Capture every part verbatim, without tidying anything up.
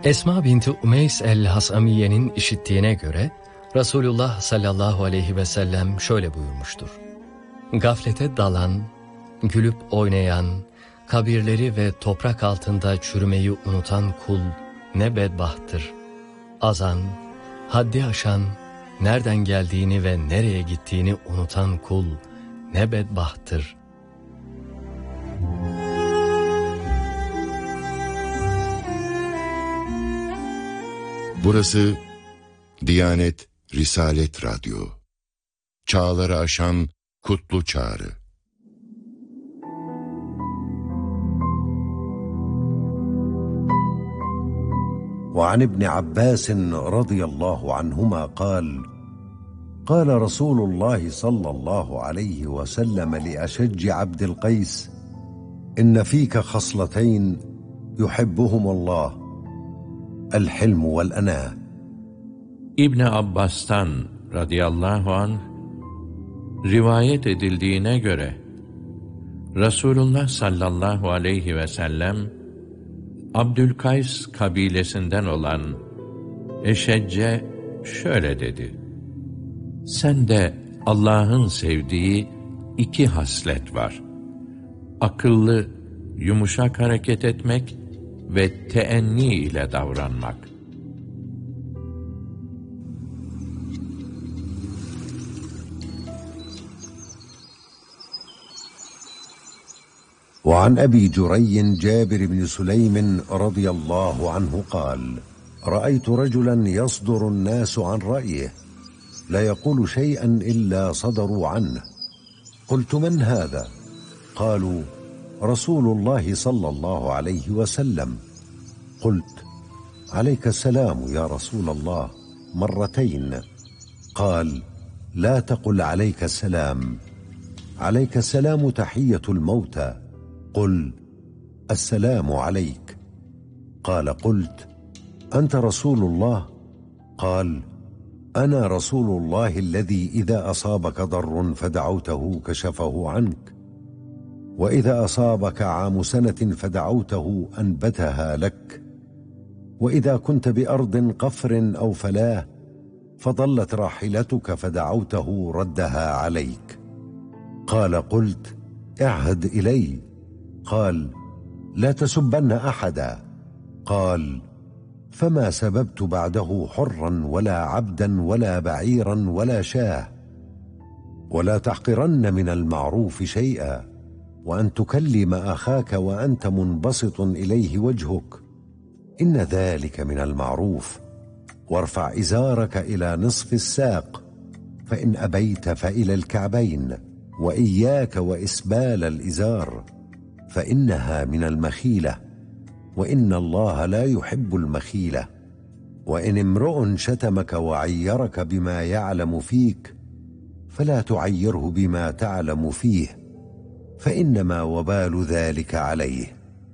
Esma binti Umeys el-Hasamiye'nin işittiğine göre Resulullah sallallahu aleyhi ve sellem şöyle buyurmuştur. Gaflete dalan, gülüp oynayan, kabirleri ve toprak altında çürümeyi unutan kul ne bedbahttır. Azan, haddi aşan, nereden geldiğini ve nereye gittiğini unutan kul ne bedbahttır. Burası Diyanet Risalet Radyo. Çağları aşan kutlu çağrı. وعن ابن عباس رضي الله عنهما قال قال رسول الله صلى الله عليه وسلم لأشج عبد القيس إن فيك خصلتين يحبهما الله الحلم والأناة. İbn Abbas'tan radıyallahu anh rivayet edildiğine göre Resulullah sallallahu aleyhi ve sellem Abdülkays kabilesinden olan Eşecce şöyle dedi: Sende Allah'ın sevdiği iki haslet var. Akıllı, yumuşak hareket etmek ve teenni ile davranmak. وعن أبي جري جابر بن سليم رضي الله عنه قال رأيت رجلا يصدر الناس عن رأيه لا يقول شيئا إلا صدروا عنه قلت من هذا؟ قالوا رسول الله صلى الله عليه وسلم قلت عليك السلام يا رسول الله مرتين قال لا تقل عليك السلام عليك السلام تحية الموتى قل السلام عليك قال قلت أنت رسول الله قال أنا رسول الله الذي إذا أصابك ضر فدعوته كشفه عنك وإذا أصابك عام سنة فدعوته أنبتها لك وإذا كنت بأرض قفر أو فلاة فضلت راحلتك فدعوته ردها عليك قال قلت اعهد إلي قال لا تسبن أحدا قال فما سببت بعده حرا ولا عبدا ولا بعيرا ولا شاه ولا تحقرن من المعروف شيئا وأن تكلم أخاك وأنت منبسط إليه وجهك إن ذلك من المعروف وارفع إزارك إلى نصف الساق فإن أبيت فإلى الكعبين وإياك وإسبال الإزار فإنها من المخيلة وإن الله لا يحب المخيلة وإن امرؤ شتمك وعيرك بما يعلم فيك فلا تعيره بما تعلم فيه فإنما وبال ذلك عليه.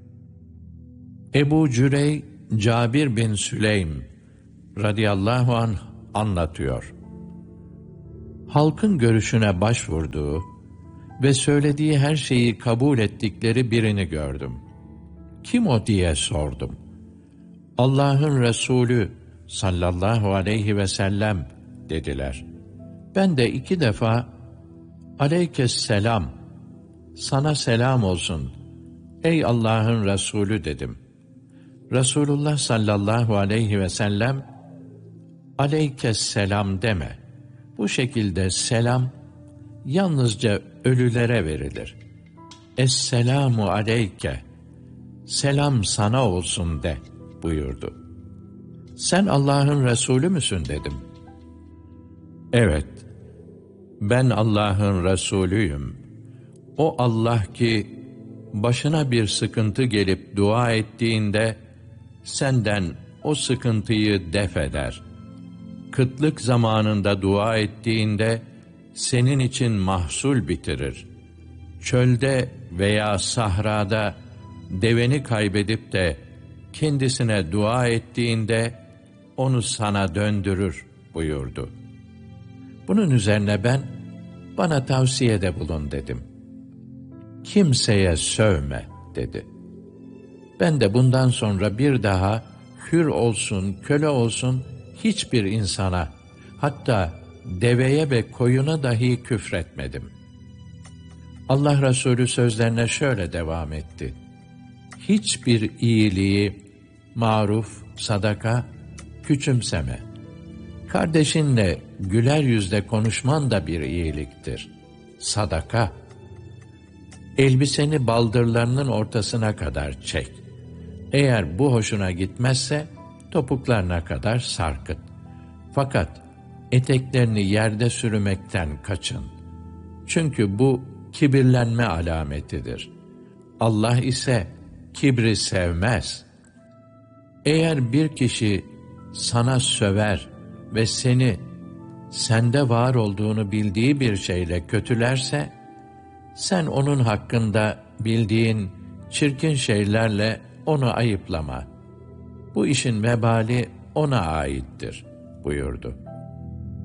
Ebu Cürey Cabir bin Süleym radıyallahu anh anlatıyor. Halkın görüşüne başvurduğu ve söylediği her şeyi kabul ettikleri birini gördüm. Kim o diye sordum. Allah'ın Resulü sallallahu aleyhi ve sellem dediler. Ben de iki defa aleykesselam, sana selam olsun ey Allah'ın Resulü dedim. Resulullah sallallahu aleyhi ve sellem aleykesselam deme. Bu şekilde selam yalnızca ölülere verilir. Esselamu aleyke, selam sana olsun de buyurdu. Sen Allah'ın Resulü müsün dedim. Evet, ben Allah'ın Resulüyüm. O Allah ki başına bir sıkıntı gelip dua ettiğinde senden o sıkıntıyı def eder. Kıtlık zamanında dua ettiğinde senin için mahsul bitirir. Çölde veya sahrada deveni kaybedip de kendisine dua ettiğinde onu sana döndürür buyurdu. Bunun üzerine ben, bana tavsiyede bulun dedim. Kimseye sövme dedi. Ben de bundan sonra bir daha hür olsun, köle olsun hiçbir insana, hatta deveye ve koyuna dahi küfretmedim. Allah Resulü sözlerine şöyle devam etti. Hiçbir iyiliği, maruf, sadaka küçümseme. Kardeşinle güler yüzle konuşman da bir iyiliktir. Sadaka. Elbiseni baldırlarının ortasına kadar çek. Eğer bu hoşuna gitmezse topuklarına kadar sarkıt. Fakat eteklerini yerde sürmekten kaçın. Çünkü bu kibirlenme alametidir. Allah ise kibri sevmez. Eğer bir kişi sana söver ve seni sende var olduğunu bildiği bir şeyle kötülerse, sen onun hakkında bildiğin çirkin şeylerle onu ayıplama. Bu işin vebali ona aittir buyurdu.